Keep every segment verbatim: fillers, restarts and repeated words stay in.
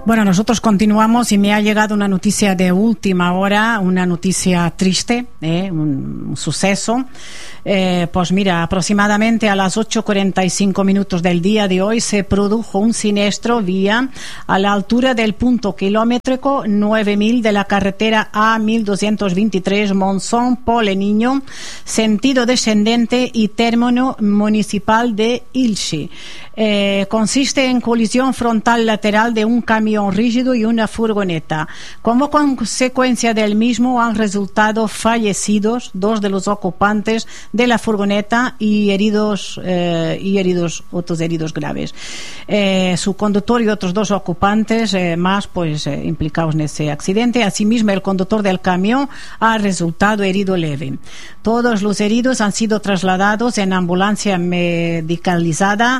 Bueno, nosotros continuamos y me ha llegado una noticia de última hora, una noticia triste, eh, un, un suceso. Eh, pues mira, aproximadamente a las ocho cuarenta y cinco minutos del día de hoy se produjo un siniestro vía a la altura del punto kilométrico nueve mil de la carretera A mil doscientos veintitrés Monzón-Pole Niño, sentido descendente y término municipal de Ilchi. Eh, consiste en colisión frontal lateral de un camión rígido y una furgoneta. Como consecuencia del mismo han resultado fallecidos dos de los ocupantes de la furgoneta y heridos eh, y heridos otros heridos graves. Eh, su conductor y otros dos ocupantes eh, más pues eh, implicados en ese accidente. Asimismo, el conductor del camión ha resultado herido leve. Todos los heridos han sido trasladados en ambulancia medicalizada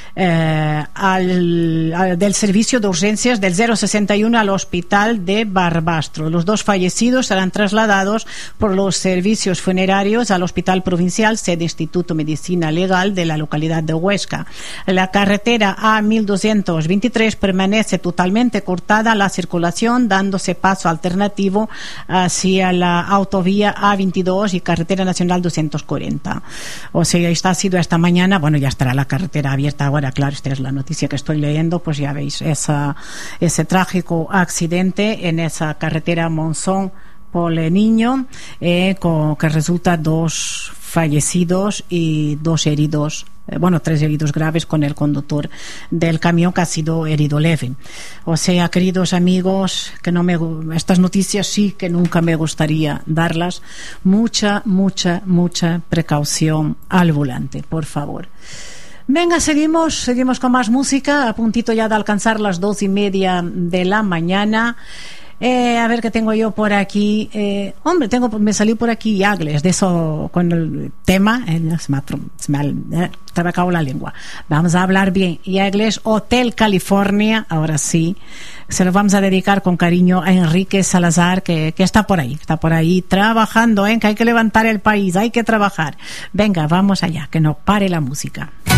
Eh, al, al, del servicio de urgencias del cero sesenta y uno al hospital de Barbastro. Los dos fallecidos serán trasladados por los servicios funerarios al hospital provincial, sede Instituto Medicina Legal de la localidad de Huesca. La carretera A mil doscientos veintitrés permanece totalmente cortada a la circulación, dándose paso alternativo hacia la autovía A veintidós y carretera nacional doscientos cuarenta. O sea, esta ha sido esta mañana, bueno, ya estará la carretera abierta ahora. Claro, esta es la noticia que estoy leyendo, pues ya veis esa, ese trágico accidente en esa carretera Monzón-Pole Niño, eh, con, que resulta dos fallecidos y dos heridos, eh, bueno, tres heridos graves con el conductor del camión que ha sido herido leve. O sea, queridos amigos, que no me, estas noticias sí que nunca me gustaría darlas. Mucha, mucha, mucha precaución al volante, por favor. Venga, seguimos, seguimos con más música, a puntito ya de alcanzar las dos y media de la mañana. Eh, a ver qué tengo yo por aquí. Eh, hombre, tengo, me salió por aquí Yagles, de eso con el tema. Eh, se me ha, se me ha eh, trabacado la lengua. Vamos a hablar bien. Yagles, Hotel California, ahora sí. Se lo vamos a dedicar con cariño a Enrique Salazar, que, que está por ahí, está por ahí trabajando, ¿eh? Que hay que levantar el país, hay que trabajar. Venga, vamos allá, que no pare la música.